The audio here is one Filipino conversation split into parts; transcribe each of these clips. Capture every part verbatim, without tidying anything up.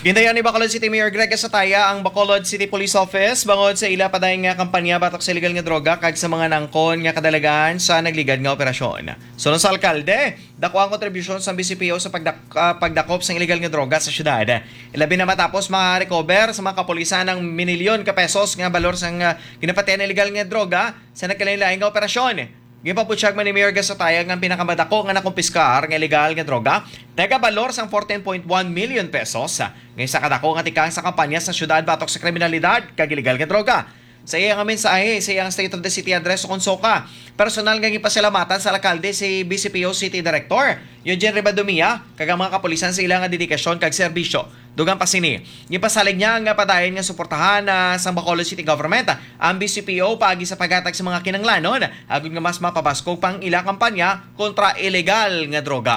Gindayan ni Bacolod City Mayor Greg Asataya ang Bacolod City Police Office bangod sa ila padayong nga kampanya batok sa illegal nga droga kag sa mga nangkon nga kadalagan sa nagligad nga operasyon. Sunod sa alkalde, dako ang kontribusyon sa B C P O sa pagdak- uh, pagdakop sa illegal nga droga sa syudad. Ilabi na matapos ma-recover sa mga kapulisan ng minilyon ka pesos nga balor sa uh, ginapatian na illegal nga droga sa nagkalain-laing nga operasyon. Gipaputyag man ni Mayor Gasataya ang pinakamadako nga nakumpiskar nga illegal nga droga, nagabalor sang fourteen point one million pesos. Ngay sa kadako nga tikang sa kampanya sa syudad batok sa kriminalidad kag illegal nga droga. Sa iya nga mensahe sa iyang State of the City address sa Consoca, personal nga gipasalamatan sa alkalde si B C P O City Director Eugene Ribadomia kag ang mga kapulisan sa ilang nga dedikasyon kag serbisyo. Dugang pa sini, gipasalig niya nga padayon nga suportahan uh, sa Bacolod City Government ang B C P O paagi sa paghatag sa mga kinanglanon agud nga mas mapabaskog pang ilang kampanya kontra illegal nga droga.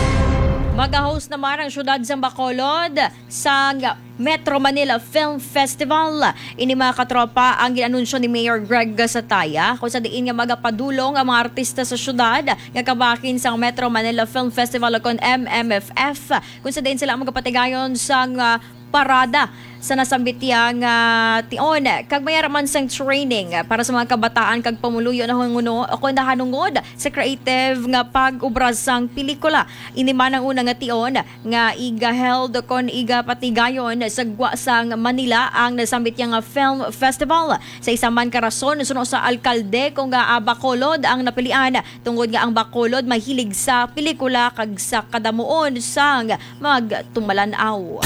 Mag-host naman ang syudad sa Bacolod sa Metro Manila Film Festival. Ini mga katropa ang ginanunsyo ni Mayor Greg Gasataya kung sa diin nga magapadulong ang mga artista sa syudad nga kabakin sa Metro Manila Film Festival o kon M M F F. Kung sa diin sila magapatigayon sa uh, parada sa nasambitiyang uh, tion kag mayaraman sang training para sa mga kabataan kag pamuluyo na hunguno o kon nahanungod sa creative nga pag-ubras sang pelikula. Ini man ang unang nga tion nga iga held kon iga patigayon sa gwa sang Manila ang nasambitiyang nga film festival. Sa isa man ka rason suno sa alkalde kung nga uh, Bacolod ang napilian tungod nga ang Bacolod mahilig sa pelikula kag sa kadamuon sang magtumalanaw.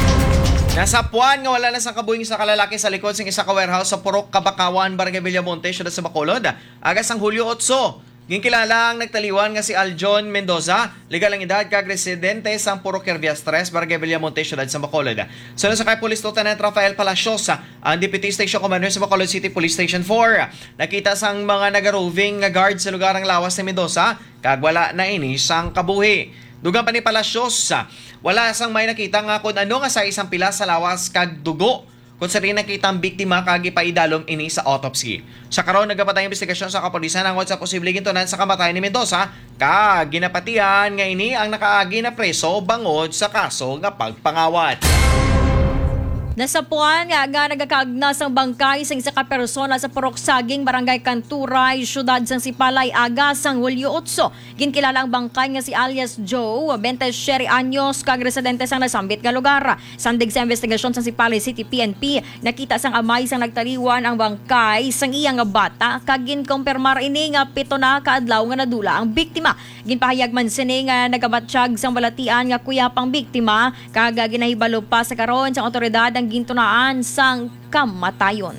Nasa puwan nga wala na sa kabuing sa kalalaki sa likod ng isa ka warehouse sa Purok, Kabakawan, Barangay Villamonte, syudad sa Bacolod. Agas ang Hulyo eight. Ginkilala ang nagtaliwan nga si Aljon Mendoza, legal ang edad kag residente sa Purok Herbias three, Barangay Villamonte, syudad sa Bacolod. Sunod sa kay Police Lieutenant Rafael Palacios, ang Deputy Station Commander sa Bacolod City Police Station four. Nakita sang mga nagaroving nga guard sa lugar ng lawas ni Mendoza, kag wala na ini sang kabuhi. Dugang pa ni Palacios, wala sang may nakita nga kung ano nga sa isang pila sa lawas kag dugo. Kung sa rin nakita ang biktima kag ipaidalom ini sa autopsy. Sa karon nagapatay investigasyon sa kapulisan ang sa posibleng gintunan sa kamatayan ni Mendoza kag ginapatian nga ini ang nakaagi na preso bangod sa kaso nga pagpangawat. Nasapuan nga nga nagakaagnas ang bangkay sa isa ka persona sa Purok Saging, Barangay Kanturay, syudad sang Sipalay, Agas sang Hulyo eight. Ginkilala ang bangkay nga si alias Joe, twenty-seven anyos, kag residente sang nasambit nga lugar. Sandig sa investigasyon sang Sipalay City P N P, nakita sang amay sang nagtaliwan ang bangkay sang iyang nga bata, kag ginkumpirmar ini nga pito na kaadlaw nga nadula ang biktima. Ginpahayag man sini nga nagabatsyag sang balatian nga kuya pang biktima, kag ginahibalo pa sa karon sang otoridad ang gintunaan sang kamatayon.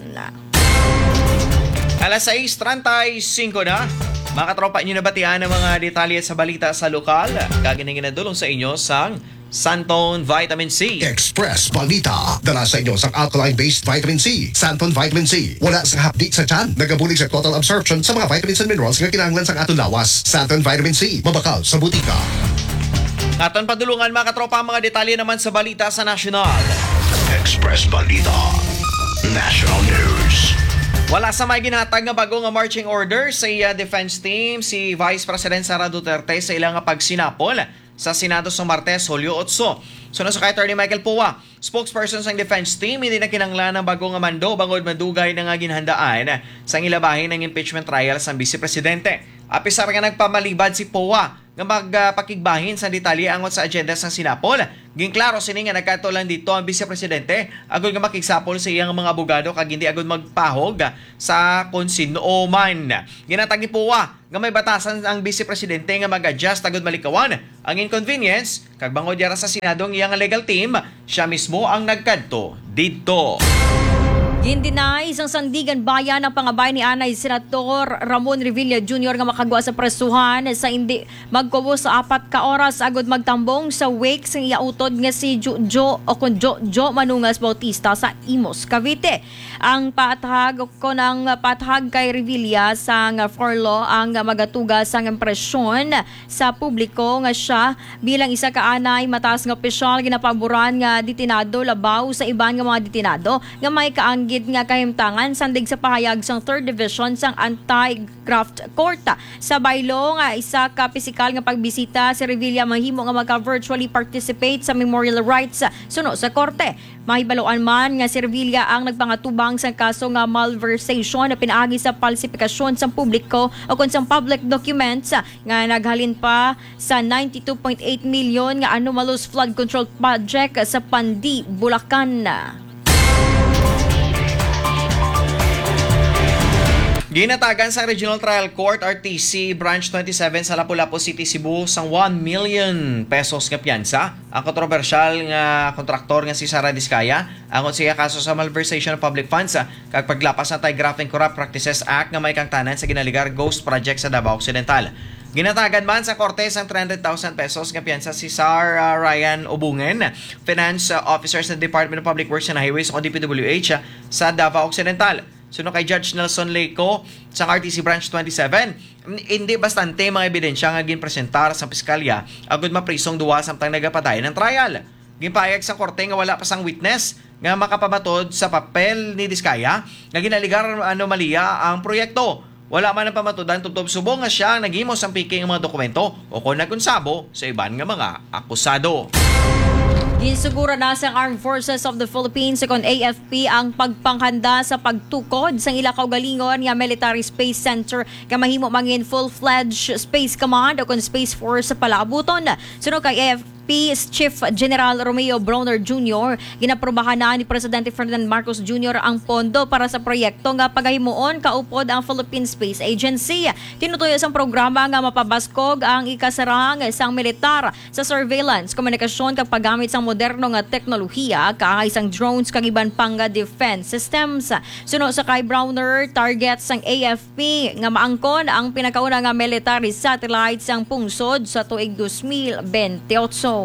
Alas sais treinta y cinco na. Mga katropa, inyo nabatian ang mga detalye sa balita sa lokal. Kaginingin na dulong sa inyo sang Santon Vitamin C. Express Balita. Dala sa inyo sang alkaline-based vitamin C. Santon Vitamin C. Wala sa hapdi sa tiyan. Nagabulig sa total absorption sa mga vitamins and minerals nga kinahanglan sa atong lawas. Santon Vitamin C. Mabakal sa butika. Aton padulungan mga katropa ang mga detalye naman sa balita sa nasyonal. Express Balita. National News. Wala sa may ginatag nga bago nga marching order sa iya defense team si Vice President Sara Duterte sa ilang nga pagsinapol sa Senado sa Martes, Hulyo eight. Sunod sa kay Attorney Michael Pua, spokesperson sa defense team, hindi na kinanglan ng bago nga mando bangod madugay na nga ginhandaan sa ilabahin ng impeachment trial sa Vice Presidente. Apisar nga nagpamalibad si Pua nga magpakigbahin sa detalye angot sa agenda sa Sinapol. Ginklaro sini nga nagkatulan dito ang Vice Presidente agud nga makigsapol sa iyang mga abogado kag hindi agud magpahog sa konsino man. Ginatag ni Pua nga may batasan ang Vice Presidente nga mag-adjust agud malikawan ang inconvenience kag bangod yara sa Senado ang iyang legal team, siya mismo ang nagkadto didto. Gindinay isang Sandigan Bayan ang pangabay ni Anay Senator Ramon Revilla Junior nga makagwa sa presuhan sa hindi magkubo sa apat ka oras agud magtambong sa wake sang iautod nga si Jojo o kun Jojo Manungas Bautista sa Imos, Cavite. Ang patahag ko ng patahag kay Revilla sang Forlo ang magatuga sang impresyon sa publiko nga siya bilang isa ka anay mataas nga opisyal ginapaboran nga detinado labaw sa iban nga mga detinado nga may kaang gid nga kahimtangan sandig sa pahayag sang third Division sang Anti-Graft Court. Sa baylo nga isa ka pisikal nga pagbisita si Revilla mahimo nga magka-virtually participate sa memorial rites suno sa korte. Mahibaloan man nga si Revilla ang nagpangatubang sa kaso nga malversation na pinaagi sa falsifikasyon sa publiko o kung sa public documents nga naghalin pa sa ninety-two point eight million nga anomalous flood control project sa Pandi, Bulacan. Ginatagan sa Regional Trial Court R T C Branch twenty-seven sa Lapu-Lapu City, Cebu sang one million pesos nga piyansa ang kontrobersyal nga kontraktor nga si Sara Diskaya angon siya kaso sa malversation of public funds kag paglapas sa Anti-Graft and Corrupt Practices Act nga may kangtanan sa ginaligar ghost project sa Davao Occidental. Ginatagan man sa korte sang three hundred thousand pesos nga piyansa si Sir uh, Ryan Obungen, Finance uh, Officer sa Department of Public Works and Highways o D P W H uh, sa Davao Occidental. Suno kay Judge Nelson Leco sa R T C Branch twenty-seven, hindi bastante mga ebidensya nga ginpresentar sa piskalya agud maprisong duwa samtang nagapatay ng trial. Ginpayag sa korte nga wala pa sang witness nga makapamatod sa papel ni Diskaya nga ginaligar anomalya ang proyekto. Wala man ang pamatudan tubtob subong nga siya ang naghimo sang piki ng mga dokumento o kung nagunsabo sa iban nga mga akusado. Ginsugura na sa Armed Forces of the Philippines second A F P ang pagpanghanda sa pagtukod sa ila kaugalingon nga Military Space Center nga mahimo mangin full-fledged Space Command o kon Space Force sa palaabuton. Suno kay A F P Chief General Romeo Brawner Junior, ginaprobahan na ni Presidente Ferdinand Marcos Junior ang pondo para sa proyekto nga paghimuon kaupod ang Philippine Space Agency. Tinutuyo sang programa nga mapabaskog ang ikasarang isang militar sa surveillance, komunikasyon kag paggamit sang moderno nga teknolohiya kahay sang drones kag iban pang nga defense systems. Suno sa kay Brawner, target sang A F P nga maangkon ang pinakauna nga military satellite sang pungsod sa tuig two thousand twenty-eight.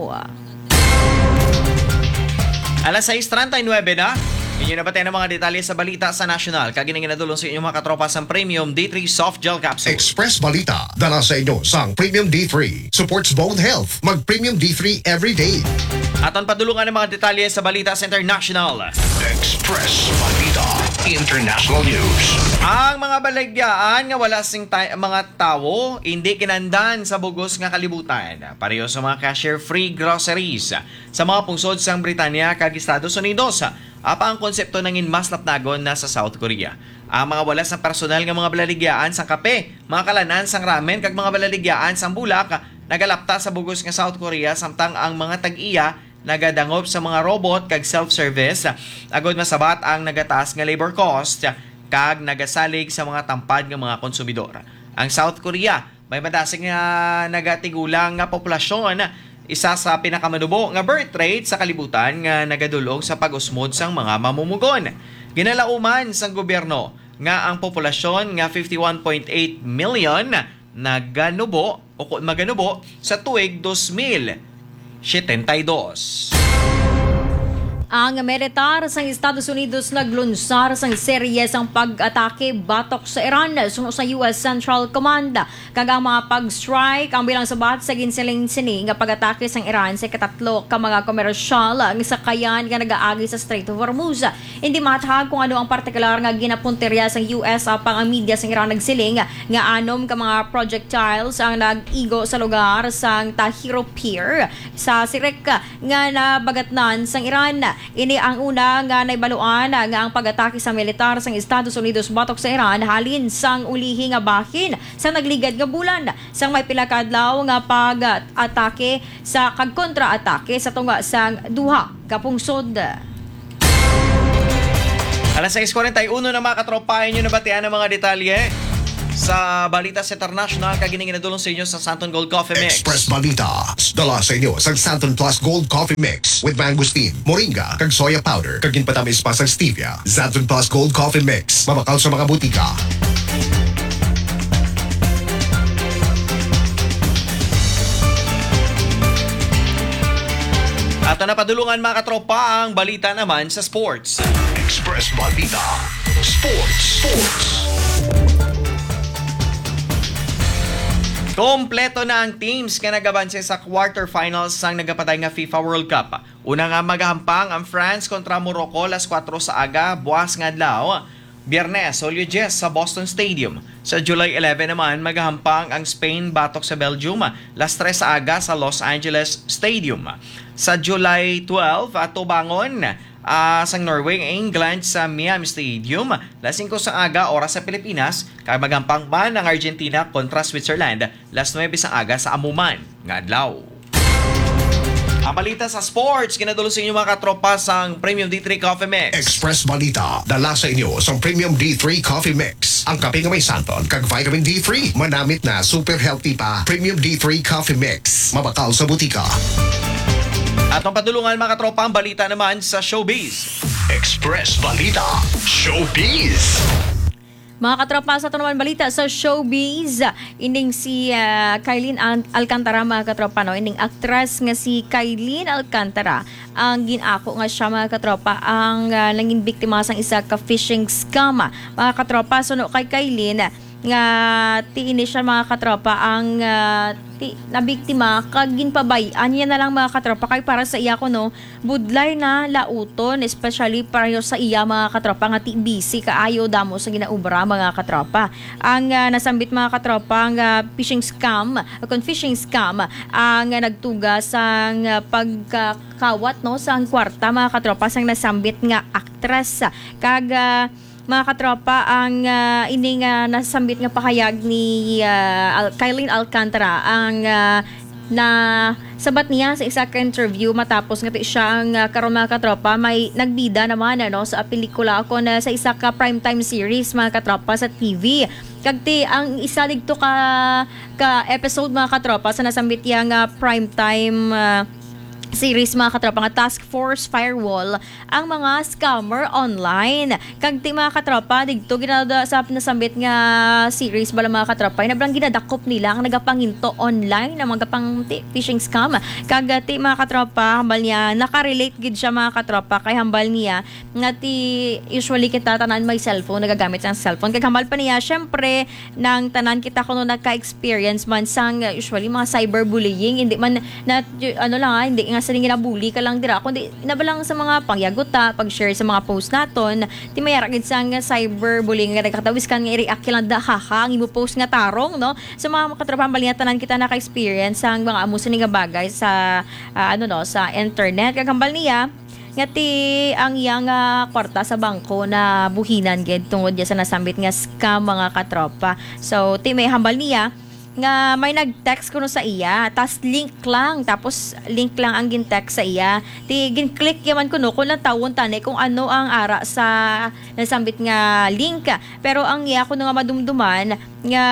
Alas six thirty-nine na. Inyo na ba tayo ng mga detalye sa balita sa National? Kagining inadulong sa inyong mga katropa sa Premium D three Soft Gel Capsule. Express Balita, dala sa inyo sang Premium D three. Supports bone health. Mag Premium D three every day. Aton padulungan ng mga detalye sa balita sa International. Express Balita International News. Ang mga balagyaan nga wala sing ta- mga tawo hindi kinandan sa bugos nga kalibutan. Pareho sa mga cashier-free groceries sa mga pungsod sang Britanya kag Estados Unidos. Apa ang konsepto ng inmaslapnagon na sa South Korea. Ang mga wala sang personal nga mga balaligyan sang kape, mga kalanan sang ramen kag mga balaligyan sang bulak nagalapta sa bugos nga South Korea samtang ang mga tag-iya nagadangop sa mga robot kag self-service agod masabat ang nagataas nga labor cost kag nagasalig sa mga tampad nga mga konsumidor. Ang South Korea may madasig nga nagatigulang nga populasyon, isa sa pinakamanubo nga birth rate sa kalibutan nga nagadulong sa pag-usmod sang mga mamumugon. Ginalauman sang gobyerno nga ang populasyon nga fifty-one point eight million naganubo o maganubo sa tuig two thousand seventy-two. Ang militar sa Estados Unidos naglunsar sang serye sang pag-atake batok sa Iran suno sa U S Central Command. Kag ang mga pag-strike ang bilang sabat sa ginsiling sini nga pag-atake sang Iran sa katatlo ka mga komersyal ang sakayan nga nagaagi sa Strait of Hormuz. Hindi matahag kung ano ang partikular nga ginapunterya sang U S apang ang media sang Iran nagsiling nga anom ka mga projectiles ang nag-igo sa lugar sang Tahrir Pier sa Sirik nga nabagatnan sang Iran. Ini ang una nga naibaluan nga ang pag-atake sa militar sang Estados Unidos batok sa Iran halin sang ulihi nga bahin sa nagligad nga bulan sang may pila ka adlaw nga pag-atake sa kag kontra-atake sa tunga sang duha ka pungsod. Alas six forty-one na mga katropa, inyo nabatian ng mga detalye sa balita sa International kagining inadulong sa inyo sa Santon Gold Coffee Mix. Express Balita, dala sa inyo sa Santon Plus Gold Coffee Mix with mangosteen, moringa, kag soya powder, kag ginpatamis pa sa stevia. Santon Plus Gold Coffee Mix, mabakal sa mga butika. At napadulungan mga katropa ang balita naman sa sports. Express Balita, Sports, Sports. Kompleto na ang teams nga nagabanse sa quarterfinals sang nagapaday nga FIFA World Cup. Una nga magahampang ang France kontra Morocco las kwatro sa aga, buwas nga adlaw. Biyernes, Hulyo diyes sa Boston Stadium. Sa July eleven naman, magahampang ang Spain batok sa Belgium, las tres sa aga sa Los Angeles Stadium. Sa July twelve, at tubangon uh, sa Norway, England sa Miami Stadium. Las singko sa aga, oras sa Pilipinas, kaya magahampang man ang Argentina kontra Switzerland. Las nuwebe sa aga sa Amuman, nga adlaw. Ang balita sa sports, kinadulo sa inyo mga katropa sang Premium D three Coffee Mix. Express Balita, dala sa inyo sa Premium D three Coffee Mix. Ang kape nga may santon, kag vitamin D three. Manamit na, super healthy pa. Premium D three Coffee Mix. Mabakal sa butika. At ang padulungan mga katropa, ang balita naman sa showbiz. Express Balita, Showbiz. Mga katropa, sa ito naman balita sa showbiz, ining si uh, Kylene Al- Alcantara, mga katropa, no? Ining actress nga si Kylene Alcantara, ang ginako nga siya, mga katropa, ang uh, nanging biktima sang isa ka phishing scam. Mga katropa, so no, kay Kylene, nga tiini siya, mga katropa, ang uh, ti, nabiktima kag ginpabayan niya na lang, mga katropa, kay para sa iya ko, no, budlay na lauton, especially para sa iya, mga katropa, nga ti busy kaayo damo sa ginaubra, mga katropa. Ang uh, nasambit, mga katropa, ang uh, phishing scam, kung phishing scam, ang uh, nagtuga sang uh, pagkakawat, no, sa ang kwarta, mga katropa, sang nasambit nga actress, kag uh, mga katropa, ang uh, ining uh, nasambit nga pakayag ni uh, Al- Kylene Alcantara, ang uh, na sabat niya sa isa ka interview matapos nga siya ang uh, karon, mga katropa, may nagbida naman ano sa pelikula ako na sa isa ka primetime series, mga katropa, sa T V. Kagti ang isa dito ka ka episode, mga katropa, sa nasambit yang uh, primetime uh, series, mga katropa, nga Task Force Firewall, ang mga scammer online. Kagti, mga katropa, digto ginada sa nasambit nga series bala, mga katropa, inablang ginadakop nila ang nagapanginto online ng mga pang phishing scam. Kagati, mga katropa, hambal niya nakarelate gid siya, mga katropa, kay hambal niya nga ti usually kita tanan may cellphone, nagagamit sa cellphone, kag hambal pa niya syempre nang tanan kita kuno nagka-experience man sang uh, usually mga cyberbullying, hindi man na ano lang, ha, hindi nga sa ginabuli ka lang dira, kundi nabalang sa mga pangyaguta, pag-share sa mga post naton, ti mayaragid sang cyberbullying nga nagkatawis kan nga i-react lang da haha ang imo post nga tarong, no, sa mga makatrabaho balingatanan kita naka-experience sang mga amo nga bagay sa uh, ano no sa internet. Kag hambal niya nga ti ang iyang uh, kwarta sa bangko na buhinan gid tungod ya sa nasambit nga scam, mga katropa. So ti may hambal niya nga may nag-text kuno sa iya, tas link lang, tapos link lang ang gin-text sa iya. Ti gin-click yaman kuno kung natawon tani kung ano ang ara sa nasambit nga link. Pero ang iya kuno nga madumduman nga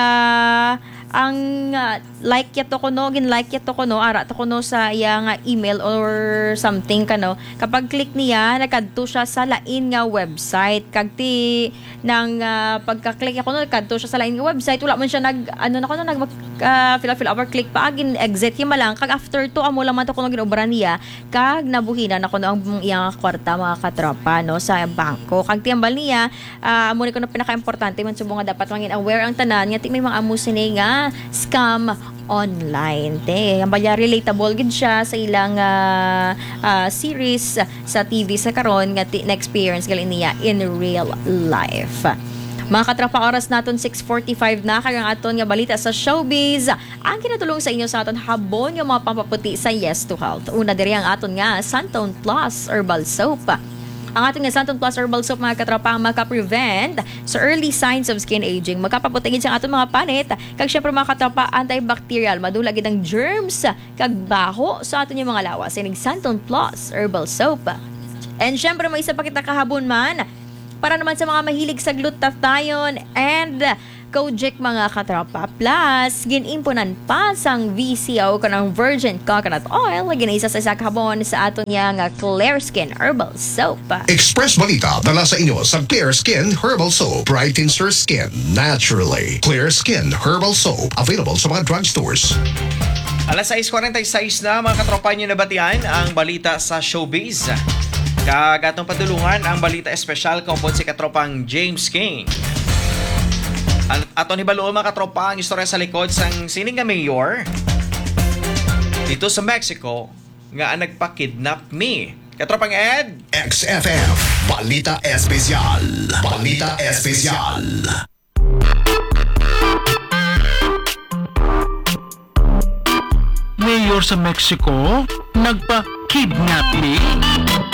ang uh, like yato kuno, gin-like yato kuno, ara to kuno sa iya nga email or something kano. Kapag click niya, nakadto siya sa lain nga website. Kagti nang uh, pagka-click ako no, nakadto siya sa lain nga website, wala man siya nag ano na kuno nag uh, fill fill over click pa agin exit yun malang. Kag after to amo lang man to kuno ginobra niya, kag nabuhinan ako no ang iyang kwarta, mga katropa, no, sa bangko. Kag tiambal niya, uh, amo ni kuno pinaka-importante man subo nga dapat mangin aware ang tanan nga ti may mga amo sini nga scam online. Te, ang balya relatable gid siya sa ilang uh, uh, series sa T V sa karon nga ti- na-experience gali niya in real life. Mga katropa, oras naton six forty-five na, kaya ang aton nga balita sa showbiz ang kinatulong sa inyo sa aton habon yung mga pampaputi sa Yes to Health. Una diri ang aton nga Santon Plus Herbal Soap. Ang ating nga Santon Plus Herbal Soap, mga katropa, ang makaprevent sa early signs of skin aging. Magkapaputingin sa ating mga panit. Kag syempre, mga katropa, antibacterial. Madula gid ang germs. Kag baho sa ating yung mga lawas. Sinig Santon Plus Herbal Soap. And syempre, may isa pa kita kahabon man. Para naman sa mga mahilig sa glutathione and Kojic, mga katropa. Plus, ginimpunan pa sang V C O kanang virgin coconut oil, ginisa sa isa kabon sa aton yang Clear Skin Herbal Soap. Express Balita, dala sa inyo sa Clear Skin Herbal Soap. Brightens your skin naturally. Clear Skin Herbal Soap. Available sa mga drugstores. Alas sais forty-six na, mga katropa, nyo nabatian ang balita sa showbiz. Kagatong padulungan ang balita espesyal kompon si katropang James King. At ato ni Baloo mga katropa ang istorya sa likod sang sining nga mayor dito sa Mexico nga nagpa-kidnap me. Katropang Ed, X F M, Balita Espesyal. Balita Espesyal. Mayor sa Mexico, nagpa-kidnapping.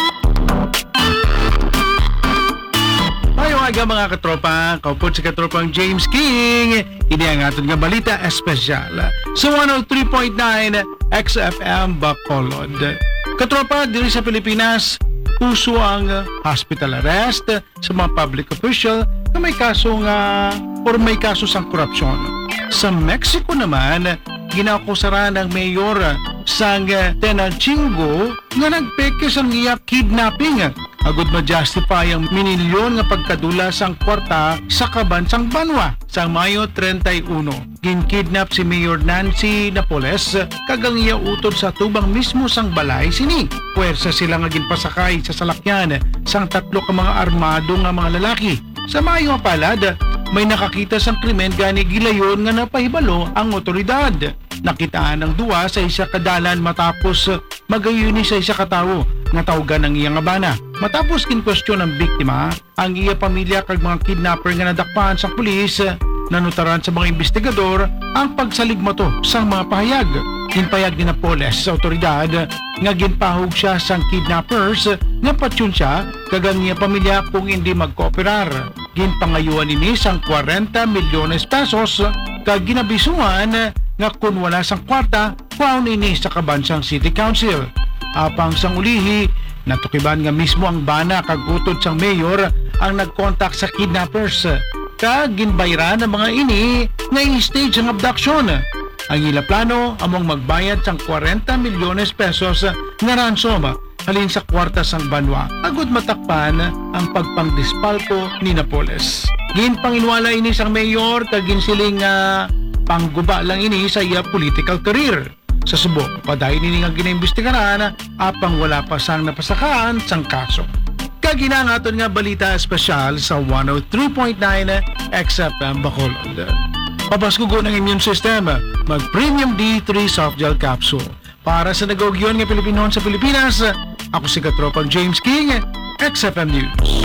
Ayong aga mga katropa, kaupod si katropang James King. Ini ang aton nga balita espesyal sa one oh three point nine X F M Bacolod. Katropa, diri sa Pilipinas, uso ang hospital arrest sa mga public official na may kaso nga or may kaso sang korupsyon. Sa Mexico naman, ginakusaran ng mayor sang Tenancingo nga nagpeke sa iya kidnapping. Agud ma-justify ang minilyon nga pagkadula sang kwarta sa kabansang Banwa sa Mayo thirty-one. Ginkidnap si Mayor Nancy Napoles kagang iya utod sa tubang mismo sang balay sini. Puwersa sila nga ginpasakay sa salakyan sang tatlo ka mga armado nga mga lalaki. Sa Mayo palad, may nakakita sang krimen gani gilayon nga napahibalo ang otoridad. Nakitaan ng duwa sa isa kadalan matapos magayuni sa isa katawo nga tawgan ng iyang abana. Matapos kinkwestiyon ng biktima, ang iya pamilya kag mga kidnapper nga nadakpan sa pulis, nanutaran sa mga investigador ang pagsaligmato sa mga pahayag. Ginpayag ni Napoles sa otoridad nga ginpahog siya sang kidnappers nga patsyon siya kagang iya pamilya kung hindi magkooperar. Ginpangayuan ini sang forty milyones pesos kag ginabisuan nga kung wala sang kwarta, kwaon ini sa kabansang City Council. Apang sang ulihi, natukiban nga mismo ang bana kag utod sang mayor ang nagkontak sa kidnappers. Kag ginbayran ng mga ini nga i-stage ang abduction. Ang ila plano among magbayad sang forty milyones pesos nga ransom halin sa kwarta sang Banwa. Agud matakpan ang pagpangdispalko ni Napoles. Ginpanginwala ini sang mayor kag ginsiling nga pangguba lang ini sa iya political career. Sa subo, padayon ini nga ginaimbestigaran apang wala pa sang napasakaan sang kaso. Kagina nga aton nga balita espesyal sa one oh three point nine X F M Bacolod. Papaskugo ng immune system, mag-Premium D three Soft Gel Capsule. Para sa nagawagyon nga Pilipinon sa Pilipinas, ako si katropang James King, X F M News.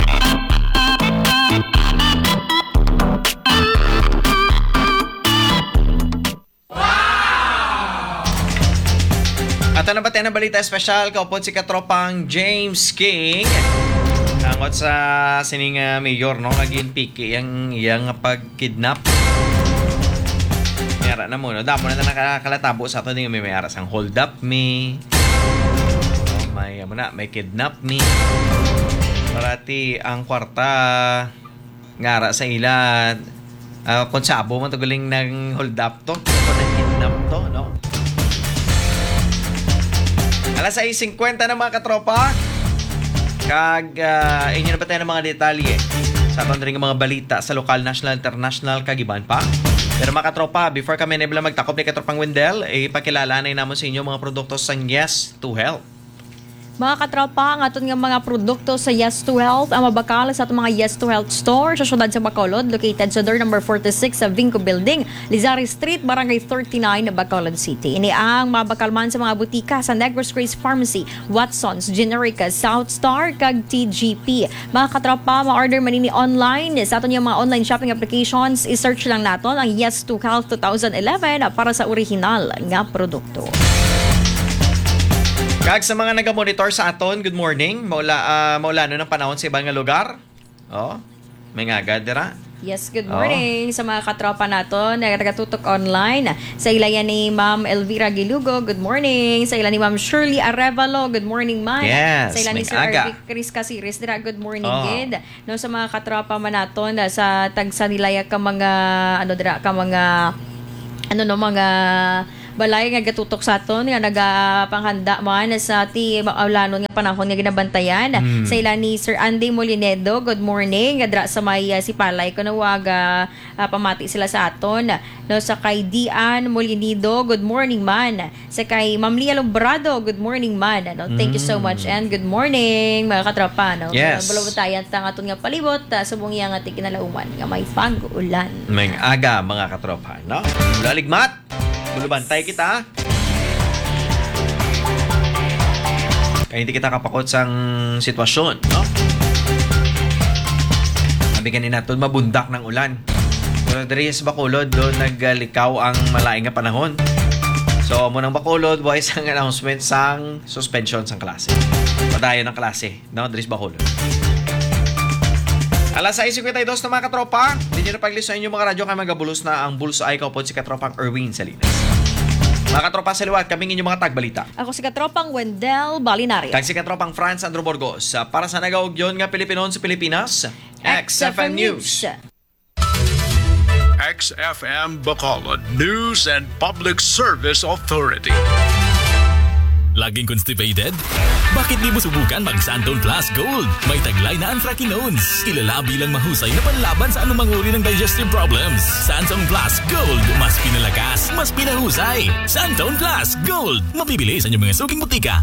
At ano ba tayo ng balita espesyal? Kaupod si katropang James King. Hangot sa sining uh, mayor, no? Naging piki yung, yung pag-kidnap. Mayara na mo, no? Damo na na nakalatabo sa ito yung may mayara sang hold up me. No? May, ano na, may kidnap me. Parati ang kwarta ngara sa ilan. Uh, kung sabo man to galing ng hold up to. Kung nag-kidnap to, no? alas sais fifty na mga katropa. Kag uh, inyo na ba tayo ng mga detalye sa aton ring mga balita sa lokal, national, international, kag iban pa. Pero mga katropa, before kami nabla magtakop ni katropang Wendell, ipakilala na naman sa inyo mga produkto sa Yes to Health. Mga katropa, ang aton nga mga produkto sa Yes to Health ang mabakal sa atong mga Yes to Health store sa syudad sa Bacolod, located sa door number forty-six sa Vinco Building, Lizari Street, Barangay thirty-nine, Bacolod City. Ini ang mabakalman sa mga butika sa Negros Grace Pharmacy, Watson's, Generica, South Star, kag T G P. Mga katropa, ma-order manini online sa aton yung mga online shopping applications. I-search lang naton ang Yes to Health twenty eleven para sa original nga produkto. Kag sa mga naga-monitor sa aton, good morning. Maula, uh, maula no ng panahon sa ibang nga lugar. Oh, may nga dira. Yes, good morning oh. sa mga katropa naton na nagatutok online. Sa ilayan ni Ma'am Elvira Gilugo, good morning. Sa ilan ni Ma'am Shirley Arevalo, good morning, ma'am. Yes, sa ilan ni Sir aga. Eric Chris Casiris, dira, good morning, oh. gid. No, sa mga katropa man naton sa tagsa nilaya ka mga ano dira ka mga ano no mga balay nga gatutok sa aton nga nagapanghanda man sa ti maulanon nga panahon nga ginabantayan sa ila ni Sir Andy Molinedo. Good morning. Nga dra sa may uh, si Palay kuno wag uh, uh, pamati sila sa aton. No sa kay Dian Molinido, good morning man. Sa kay Ma'am Lia Lombrado, good morning man. No, thank you so much and good morning mga katropa no. Yes. Balawtayan tang aton nga palibot uh, subong iya nga ti kinalauman nga may pag-ulan. May aga mga katropa, no? Laligmat, bulubantay kita. Kaya hindi kita kapakot sang sitwasyon, no? Nabigyan natin mabundak ng ulan. Pero diri sa Bacolod, doon naglikaw ang malaing nga panahon. So, munang Bacolod, boys, ang announcement sang suspension sang klase. Padayon ng klase, no? Diri sa Bacolod. Alas sais fifty-two na mga katropa. Hindi nyo na pag-listen yung mga radyo kayo magabulos na ang Bullseye Kaupod si katropang Erwin Salinas. Mga katropa sa liwat, kaming inyong mga tagbalita. Ako si katropang Wendell Balinario. Kag si katropang Franz Andrew Burgos. Para sa nagaog yun nga Pilipinon sa Pilipinas, X F M News. X F M Bacolod News and Public Service Authority. Laging constipated? Bakit di mo subukan mag Santon Plus Gold? May taglay na anthracinones. Kilala bilang mahusay na panlaban sa anumang uri ng digestive problems. Santon Plus Gold. Mas pinalakas, mas pinahusay. Santon Plus Gold. Mabibili sa inyong mga suking butika.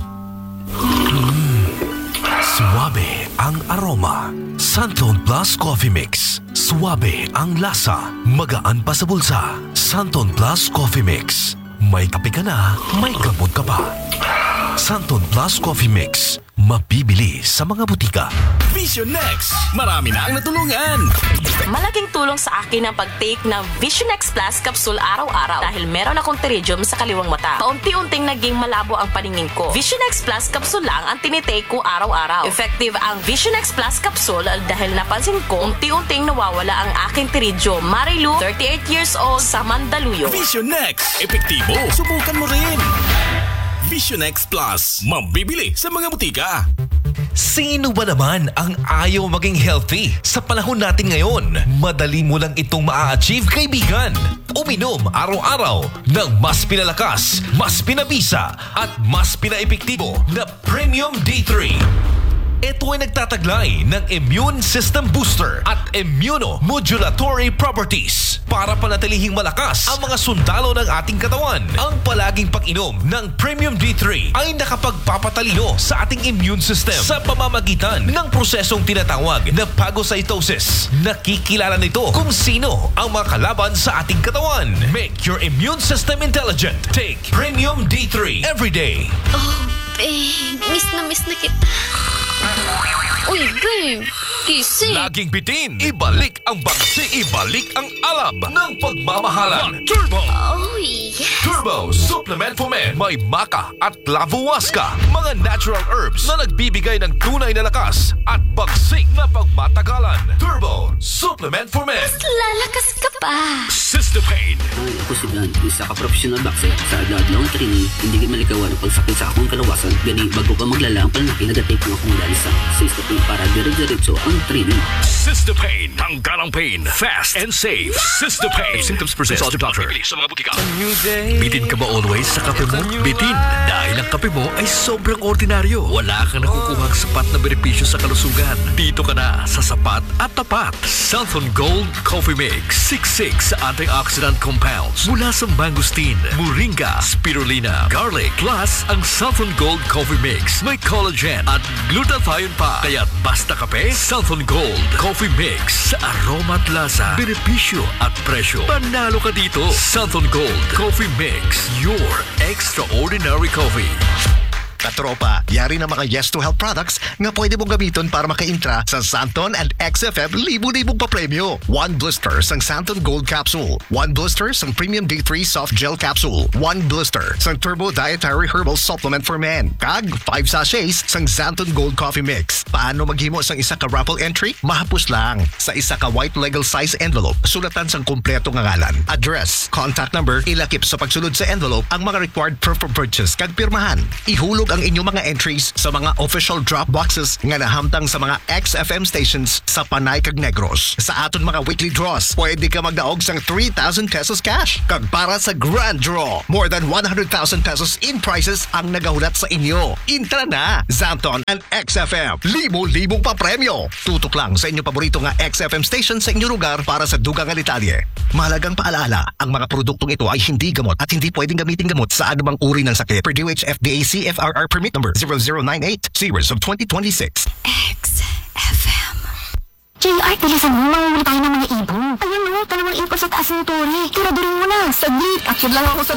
Suwabe ang aroma. Santon Plus Coffee Mix. Suwabe ang lasa. Magaan pa sa bulsa. Santon Plus Coffee Mix. May kape ka na, may gamot ka pa. Santon Plus Coffee Mix. Mabibili sa mga butika. Vision Next. Marami na ang natulungan. Malaking tulong sa akin ang pag-take ng Vision X Plus Capsule araw-araw dahil meron akong pterygium sa kaliwang mata. Paunti-unting naging malabo ang paningin ko. Vision X Plus Capsule lang ang tinitake ko araw-araw. Effective ang Vision X Plus Capsule dahil napansin ko unti-unting nawawala ang aking pterygium. Marilu, thirty-eight years old, sa Mandaluyong. Vision Next. Epektibo. Subukan mo rin. Vision X Plus. Mabibili sa mga butika. Sino ba naman ang ayaw maging healthy? Sa panahon natin ngayon, madali mo lang itong maa-achieve, kaibigan. Uminom araw-araw ng mas pinalakas, mas pinabisa, at mas pinaepektibo na Premium D three. Ito ay nagtataglay ng immune system booster at immunomodulatory properties para panatilihing malakas ang mga sundalo ng ating katawan. Ang palaging pag-inom ng Premium D three ay nakapagpapatalino sa ating immune system sa pamamagitan ng prosesong tinatawag na phagocytosis. Nakikilala nito kung sino ang mga kalaban sa ating katawan. Make your immune system intelligent. Take Premium D three every day. Oh, babe. Miss na miss na kita. Uy, babe. Gising. Laging bitin. Ibalik ang bagsi. Ibalik ang alab ng pagmamahalan. Turbo! Oh, yeah. Turbo Supplement for Men. May maca at lavowaska. Mga natural herbs na nagbibigay ng tunay na lakas at bagsik na pagmatagalan. Turbo Supplement for Men. Lalakas ka pa. Cystopain. Ay, ako si Blan, isa ka professional boxer. Sa adlaw-adlaw training, hindi ka malikawan ang pagsakit sa akong kalawasan. Gani, bago ka maglala ang panlaki, nagatake ng akong dali sa Cystopain para dire-diretso ang training. Cystopain. Tanggal ang pain. Fast and safe. Cystopain. Symptoms persist. Consult your doctor. Bibili sa mga butika. Bitin ka ba always sa kape mo? Bitin. Dahil ang kape mo ay sobrang ordinaryo. Wala kang nakukuha sapat na benepisyo sa kalusugan. Dito ka na sa sapat at tapat. Santon Gold Coffee Mix. sixty-six antioxidant compounds mula sa mangosteen, moringa, spirulina, garlic. Plus, ang Santon Gold Coffee Mix may collagen at glutathione pa. Kaya't basta kape, Santon Gold Coffee Mix. Sa aroma at lasa, benepisyo at presyo. Panalo ka dito. Santon Gold Coffee Mix. Your extraordinary coffee. Katropa, yari na mga Yes to Health products nga pwede mong gamiton para maka-intra sa Santon and X F M libo-libong papremyo. One blister sang Santon Gold Capsule. One blister sang Premium D three Soft Gel Capsule. One blister sang Turbo Dietary Herbal Supplement for Men. Kag five sachets sang Santon Gold Coffee Mix. Paano maghimo sang isa ka raffle entry? Mahapos lang. Sa isa ka white legal size envelope, sulatan sang kumpleto nga ngalan, address, contact number, ilakip sa pagsulod sa envelope ang mga required proof of purchase kag pirmahan. Ihulog ang inyong mga entries sa mga official drop boxes nga nahamtang sa mga X F M stations sa Panay kag Negros. Sa aton mga weekly draws, pwede ka magdaog sang three thousand pesos cash. Kag para sa grand draw, more than one hundred thousand pesos in prizes ang nagahulat sa inyo. Intra na! Zamton and X F M. Libo-libong pa premyo. Tutok lang sa inyong paborito nga X F M station sa inyong lugar para sa dugang nga detalye. Mahalagang paalala, ang mga produktong ito ay hindi gamot at hindi pwedeng gamitin gamot sa anumang uri ng sakit. Per D O H F D A C F R R permit number zero zero nine eight series of twenty twenty-six. X F M. J R, bilisan mo, mangulit tayo ng mga ibon. Ayan o, dalawang ibon sa taas ng tore. Tira mo na. Saglit, action lang ako sa